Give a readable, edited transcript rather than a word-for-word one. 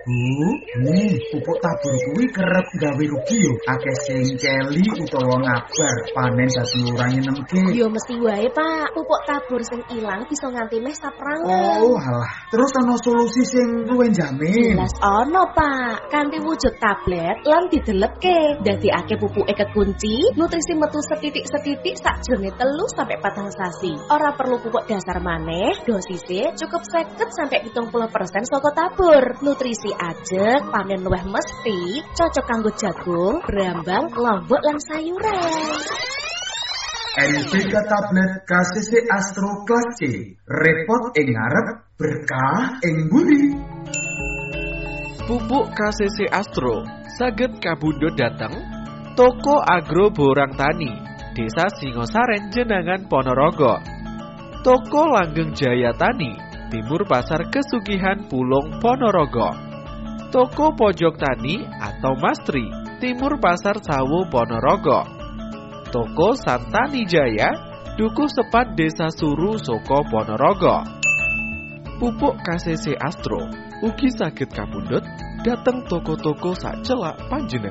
Pupuk tabur kuwi kerep gawe rugi yo. Akeh sing celi utawa ngabar panen dadi ora nyenengke. Yo mesti wae, Pak. Pupuk tabur sing ilang bisa nganti meh saprangan. Oh, halah. Terus ana solusi sing luwih jamin. Jelas ono, Pak. Kanthi wujud tablet lan didelepke. Dadekake pupuke kekunci, nutrisi metu setitik-setitik sakjroning 3 sampai 4 sasi. Ora perlu pupuk dasar maneh, dosise cukup 50 sampai 70% saka tabur. Nutrisi ajeg, panen luwih mesti, cocok kanggo jagung, brambang, lombok lan sayuran. NPK tablet KCC Astro Kelas C. Repot ing ngarep, berkah ing buri. Pupuk KCC Astro saged kabundut dateng Toko Agro Borang Tani, Desa Singosaren, Jenangan, Ponorogo. Toko Langgeng Jaya Tani, Timur Pasar Kesugihan Pulung, Ponorogo. Toko Pojok Tani atau Mastri, Timur Pasar Sawu, Ponorogo. Toko Santani Jaya, Duku Sepat Desa Suru, Soko, Ponorogo. Pupuk KCC Astro ugi saged kapundhut dateng toko-toko sacelak panjenengan.